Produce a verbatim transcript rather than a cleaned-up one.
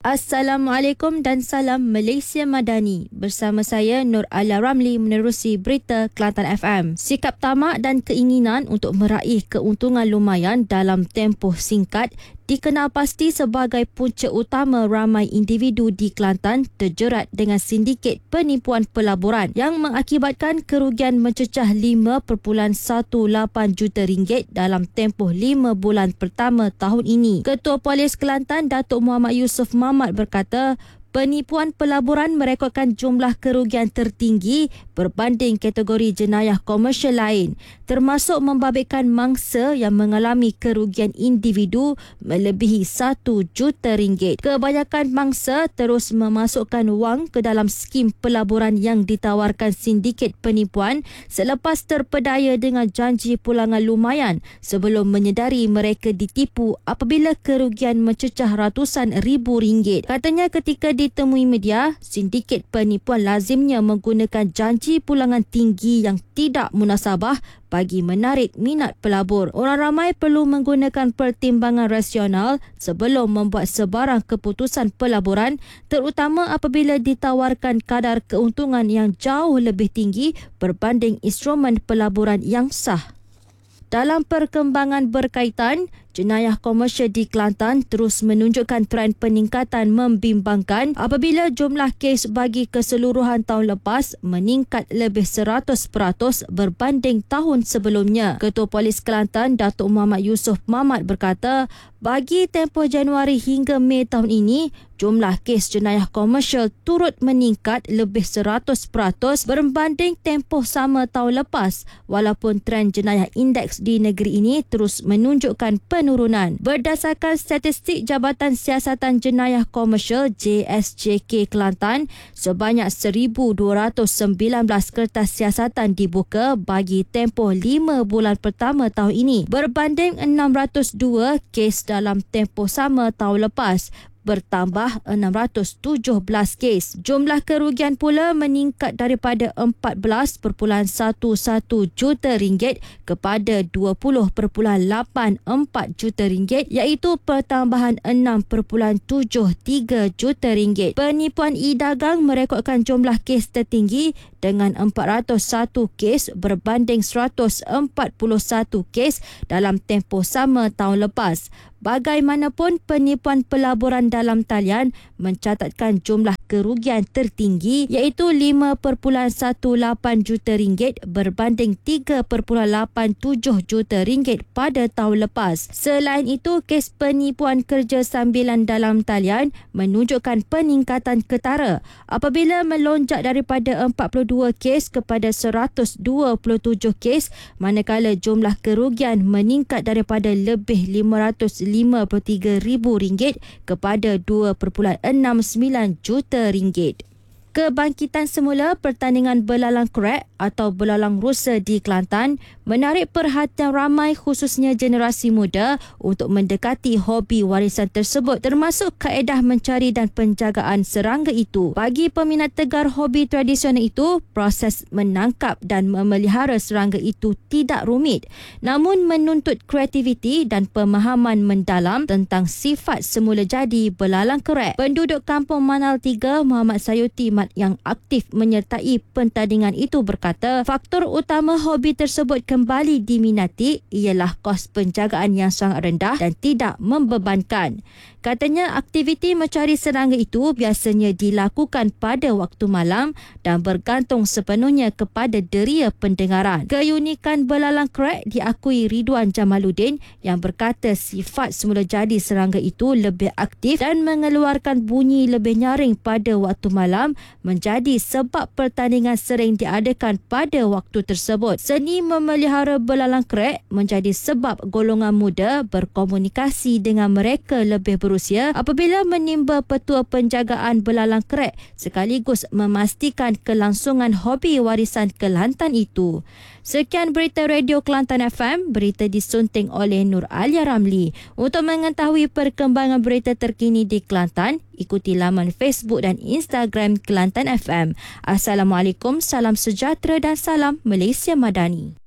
Assalamualaikum dan salam Malaysia Madani. Bersama saya Nur Alia Ramli menerusi berita Kelantan F M. Sikap tamak dan keinginan untuk meraih keuntungan lumayan dalam tempoh singkat dikenal pasti sebagai punca utama ramai individu di Kelantan terjerat dengan sindiket penipuan pelaburan yang mengakibatkan kerugian mencecah lima perpuluhan lapan belas juta ringgit dalam tempoh lima bulan pertama tahun ini. Ketua Polis Kelantan Datuk Muhammad Yusof Mamat berkata, penipuan pelaburan merekodkan jumlah kerugian tertinggi berbanding kategori jenayah komersial lain, termasuk membabitkan mangsa yang mengalami kerugian individu melebihi satu juta ringgit. Kebanyakan mangsa terus memasukkan wang ke dalam skim pelaburan yang ditawarkan sindiket penipuan selepas terpedaya dengan janji pulangan lumayan sebelum menyedari mereka ditipu apabila kerugian mencecah ratusan ribu ringgit. Katanya ketika ditemui media, sindiket penipuan lazimnya menggunakan janji pulangan tinggi yang tidak munasabah bagi menarik minat pelabur. Orang ramai perlu menggunakan pertimbangan rasional sebelum membuat sebarang keputusan pelaburan, terutama apabila ditawarkan kadar keuntungan yang jauh lebih tinggi berbanding instrumen pelaburan yang sah. Dalam perkembangan berkaitan, jenayah komersial di Kelantan terus menunjukkan trend peningkatan membimbangkan apabila jumlah kes bagi keseluruhan tahun lepas meningkat lebih seratus peratus berbanding tahun sebelumnya. Ketua Polis Kelantan Datuk Muhammad Yusof Mamat berkata, bagi tempoh Januari hingga Mei tahun ini, jumlah kes jenayah komersial turut meningkat lebih seratus peratus berbanding tempoh sama tahun lepas, walaupun trend jenayah indeks di negeri ini terus menunjukkan penurunan. Berdasarkan statistik Jabatan Siasatan Jenayah Komersial J S J K Kelantan, sebanyak seribu dua ratus sembilan belas kertas siasatan dibuka bagi tempoh lima bulan pertama tahun ini berbanding enam ratus dua kes dalam tempoh sama tahun lepas, bertambah enam ratus tujuh belas kes. Jumlah kerugian pula meningkat daripada empat belas perpuluhan satu juta ringgit kepada dua puluh perpuluhan lapan empat juta ringgit, iaitu pertambahan enam perpuluhan tujuh tiga juta ringgit. Penipuan e-dagang merekodkan jumlah kes tertinggi dengan empat ratus satu kes berbanding seratus empat puluh satu kes dalam tempoh sama tahun lepas. Bagaimanapun, penipuan pelaburan dalam talian mencatatkan jumlah kerugian tertinggi iaitu lima perpuluhan lapan belas juta ringgit berbanding tiga perpuluhan lapan tujuh juta ringgit pada tahun lepas. Selain itu, kes penipuan kerja sambilan dalam talian menunjukkan peningkatan ketara apabila melonjak daripada empat puluh dua kes kepada seratus dua puluh tujuh kes, manakala jumlah kerugian meningkat daripada lebih lima ratus lima puluh tiga ribu ringgit kepada dua perpuluhan enam sembilan juta ringgit. Kebangkitan semula pertandingan belalang krek atau belalang rusa di Kelantan menarik perhatian ramai khususnya generasi muda untuk mendekati hobi warisan tersebut, termasuk kaedah mencari dan penjagaan serangga itu. Bagi peminat tegar hobi tradisional itu, proses menangkap dan memelihara serangga itu tidak rumit, namun menuntut kreativiti dan pemahaman mendalam tentang sifat semula jadi belalang krek. Penduduk kampung Manal tiga, Muhammad Sayuti yang aktif menyertai pertandingan itu berkata, faktor utama hobi tersebut kembali diminati ialah kos penjagaan yang sangat rendah dan tidak membebankan. Katanya aktiviti mencari serangga itu biasanya dilakukan pada waktu malam dan bergantung sepenuhnya kepada deria pendengaran. Keunikan belalang krek diakui Ridwan Jamaluddin yang berkata sifat semula jadi serangga itu lebih aktif dan mengeluarkan bunyi lebih nyaring pada waktu malam menjadi sebab pertandingan sering diadakan pada waktu tersebut. Seni memelihara belalang krek menjadi sebab golongan muda berkomunikasi dengan mereka lebih berusia apabila menimba petua penjagaan belalang krek sekaligus memastikan kelangsungan hobi warisan Kelantan itu. Sekian berita Radio Kelantan F M, berita disunting oleh Nur Alia Ramli. Untuk mengetahui perkembangan berita terkini di Kelantan, ikuti laman Facebook dan Instagram Kelantan F M. Assalamualaikum, salam sejahtera dan salam Malaysia Madani.